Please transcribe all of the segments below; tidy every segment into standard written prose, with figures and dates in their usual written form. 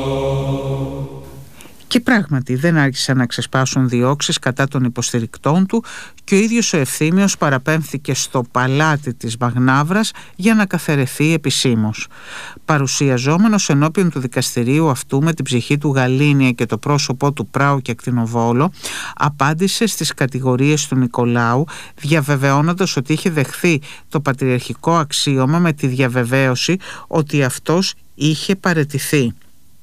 Και πράγματι δεν άρχισαν να ξεσπάσουν διώξεις κατά των υποστηρικτών του και ο ίδιος ο Ευθύμιος παραπέμφθηκε στο παλάτι της Μαγνάβρας για να καθαιρεθεί επισήμως. Παρουσιαζόμενος ενώπιον του δικαστηρίου αυτού με την ψυχή του γαλήνια και το πρόσωπό του πράου και ακτινοβόλο, απάντησε στις κατηγορίες του Νικολάου, διαβεβαιώνοντας ότι είχε δεχθεί το πατριαρχικό αξίωμα με τη διαβεβαίωση ότι αυτός είχε παραιτηθεί.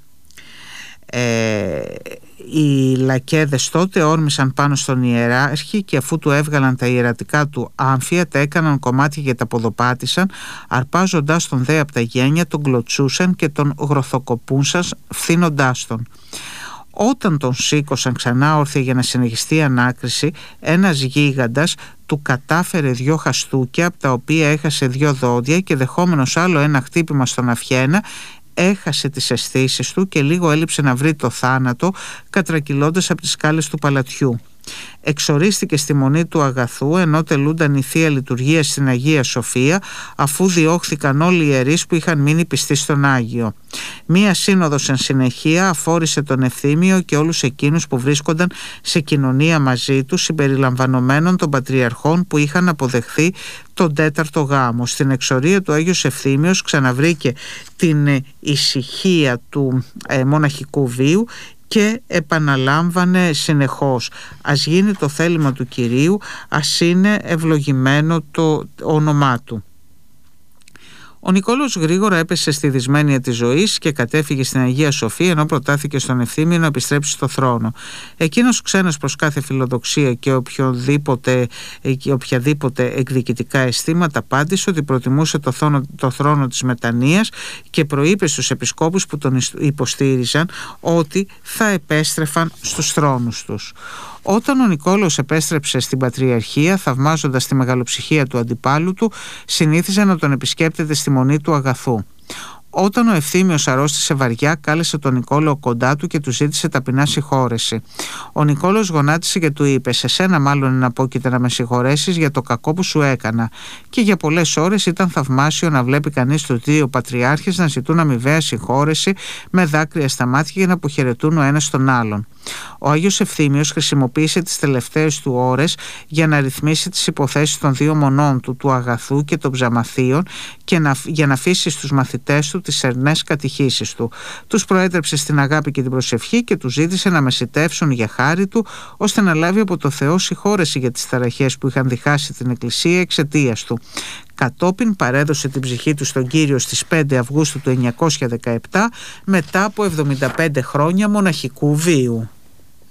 Οι λακέδες τότε όρμησαν πάνω στον ιεράρχη και αφού του έβγαλαν τα ιερατικά του άμφια, τα έκαναν κομμάτια και τα ποδοπάτησαν, αρπάζοντας τον δε από τα γένια, τον κλωτσούσαν και τον γροθοκοπούσαν φθήνοντάς τον. Όταν τον σήκωσαν ξανά όρθια για να συνεχιστεί η ανάκριση, ένας γίγαντας του κατάφερε 2 χαστούκια από τα οποία έχασε 2 δόντια και δεχόμενος άλλο ένα χτύπημα στον αυχένα έχασε τις αισθήσεις του και λίγο έλειψε να βρει το θάνατο κατρακυλώντας από τις σκάλες του παλατιού. Εξορίστηκε στη μονή του αγαθού ενώ τελούνταν η Θεία Λειτουργία στην Αγία Σοφία, αφού διώχθηκαν όλοι οι ιερείς που είχαν μείνει πιστοί στον Άγιο. Μία σύνοδος εν συνεχεία αφόρησε τον Ευθύμιο και όλους εκείνους που βρίσκονταν σε κοινωνία μαζί του, συμπεριλαμβανομένων των πατριαρχών που είχαν αποδεχθεί τον 4ο γάμο. Στην εξορία του Άγιος Ευθύμιος ξαναβρήκε την ησυχία του μοναχικού βίου και επαναλάμβανε συνεχώς: ας γίνει το θέλημα του Κυρίου, ας είναι ευλογημένο το όνομά του. Ο Νικόλαος γρήγορα έπεσε στη δυσμένεια της ζωής και κατέφυγε στην Αγία Σοφία, ενώ προτάθηκε στον Ευθύμιο να επιστρέψει στο θρόνο. Εκείνος, ξένος προς κάθε φιλοδοξία και οποιαδήποτε εκδικητικά αισθήματα, απάντησε ότι προτιμούσε το θρόνο της μετανοίας και προείπε στους επισκόπους που τον υποστήριζαν ότι θα επέστρεφαν στους θρόνους τους. Όταν ο Νικόλαος επέστρεψε στην Πατριαρχία, θαυμάζοντας τη μεγαλοψυχία του αντιπάλου του, συνήθιζε να τον επισκέπτεται στη μονή του αγαθού. Όταν ο Ευθύμιος αρρώστησε βαριά, κάλεσε τον Νικόλαο κοντά του και του ζήτησε ταπεινά συγχώρεση. Ο Νικόλαος γονάτισε και του είπε: «Σε σένα μάλλον εναπόκειται να με συγχωρέσεις για το κακό που σου έκανα». Και για πολλές ώρες ήταν θαυμάσιο να βλέπει κανείς τους 2 πατριάρχες να ζητούν αμοιβαία συγχώρεση με δάκρυα στα μάτια για να αποχαιρετούν ο ένας τον άλλον. Ο Άγιος Ευθύμιος χρησιμοποίησε τις τελευταίες του ώρες για να ρυθμίσει τις υποθέσεις των 2 μονών του, του αγαθού και των ψαμαθίων, και για να αφήσει στους μαθητές του τις σερνές κατηχήσεις του. Τους προέτρεψε στην αγάπη και την προσευχή και τους ζήτησε να μεσιτεύσουν για χάρη του, ώστε να λάβει από το Θεό συγχώρεση για τις ταραχές που είχαν διχάσει την Εκκλησία εξαιτίας του. Κατόπιν παρέδωσε την ψυχή του στον Κύριο στις 5 Αυγούστου του 917, μετά από 75 χρόνια μοναχικού βίου.